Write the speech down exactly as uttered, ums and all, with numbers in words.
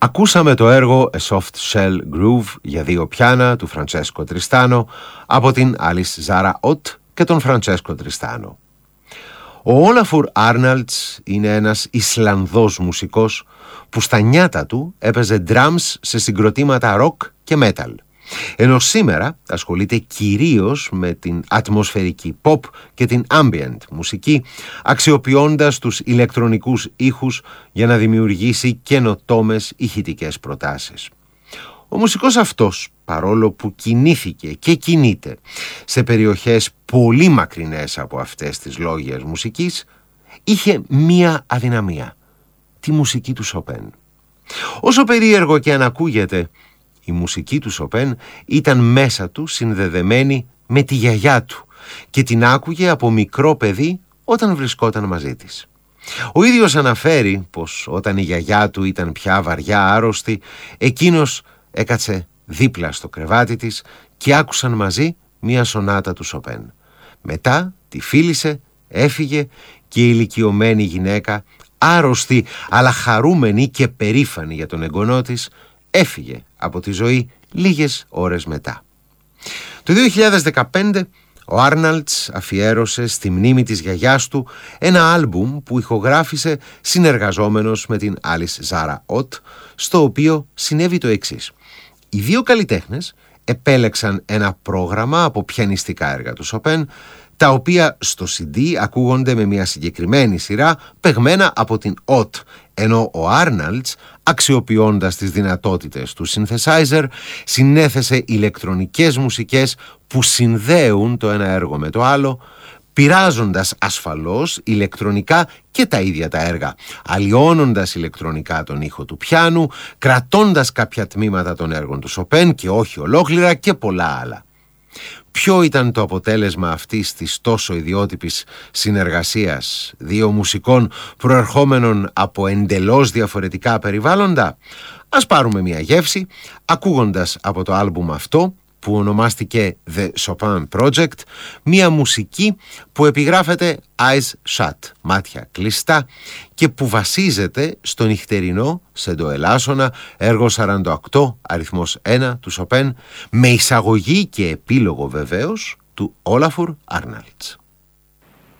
Ακούσαμε το έργο A Soft Shell Groove για δύο πιάνα του Φραντσέσκο Τριστάνο από την Alice Zara Ott και τον Φραντσέσκο Τριστάνο. Ο Όλαφουρ Άρναλτς είναι ένας Ισλανδός μουσικός που στα νιάτα του έπαιζε drums σε συγκροτήματα rock και metal, ενώ σήμερα ασχολείται κυρίως με την ατμοσφαιρική pop και την ambient μουσική, αξιοποιώντας τους ηλεκτρονικούς ήχους για να δημιουργήσει καινοτόμες ηχητικές προτάσεις. Ο μουσικός αυτός, παρόλο που κινήθηκε και κινείται σε περιοχές πολύ μακρινές από αυτές τις λόγιες μουσικής, είχε μία αδυναμία: τη μουσική του Σοπέν. Όσο περίεργο και αν ακούγεται, η μουσική του Σοπέν ήταν μέσα του συνδεδεμένη με τη γιαγιά του και την άκουγε από μικρό παιδί όταν βρισκόταν μαζί της. Ο ίδιος αναφέρει πως όταν η γιαγιά του ήταν πια βαριά άρρωστη, εκείνος έκατσε δίπλα στο κρεβάτι της και άκουσαν μαζί μία σονάτα του Σοπέν. Μετά τη φίλησε, έφυγε και η ηλικιωμένη γυναίκα, άρρωστη αλλά χαρούμενη και περήφανη για τον εγγονό της, έφυγε από τη ζωή λίγες ώρες μετά. Το δύο χιλιάδες δεκαπέντε ο Άρναλτς αφιέρωσε στη μνήμη της γιαγιάς του ένα άλμπουμ που ηχογράφησε συνεργαζόμενος με την Alice Zara Ott, στο οποίο συνέβη το εξής. Οι δύο καλλιτέχνες επέλεξαν ένα πρόγραμμα από πιανιστικά έργα του Σοπέν, τα οποία στο σι ντι ακούγονται με μια συγκεκριμένη σειρά παιγμένα από την Ott, ενώ ο Άρναλτς, αξιοποιώντας τις δυνατότητες του synthesizer, συνέθεσε ηλεκτρονικές μουσικές που συνδέουν το ένα έργο με το άλλο, πειράζοντας ασφαλώς ηλεκτρονικά και τα ίδια τα έργα, αλλοιώνοντας ηλεκτρονικά τον ήχο του πιάνου, κρατώντας κάποια τμήματα των έργων του Σοπέν και όχι ολόκληρα και πολλά άλλα. Ποιο ήταν το αποτέλεσμα αυτής της τόσο ιδιότυπης συνεργασίας δύο μουσικών προερχόμενων από εντελώς διαφορετικά περιβάλλοντα? Ας πάρουμε μια γεύση ακούγοντας από το άλμπουμ αυτό, που ονομάστηκε The Chopin Project, μια μουσική που επιγράφεται Eyes Shut, μάτια κλειστά, και που βασίζεται στο νυχτερινό σεντοελάσσονα έργο σαράντα οκτώ αριθμός ένα του Σοπέν, με εισαγωγή και επίλογο βεβαίως του Όλαφουρ Άρναλτς.